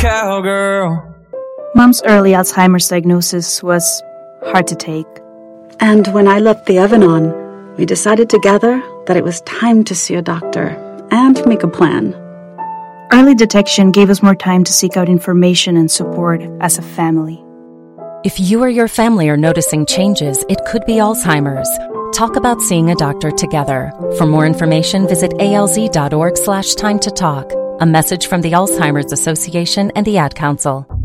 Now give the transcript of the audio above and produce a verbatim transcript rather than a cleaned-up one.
cowgirl. Mom's early Alzheimer's diagnosis was hard to take. And when I left the Evanon, we decided together that it was time to see a doctor and make a plan. Early detection gave us more time to seek out information and support as a family. If you or your family are noticing changes, it could be Alzheimer's. Talk about seeing a doctor together. For more information, visit alz.org slash time to talk. A message from the Alzheimer's Association and the Ad Council.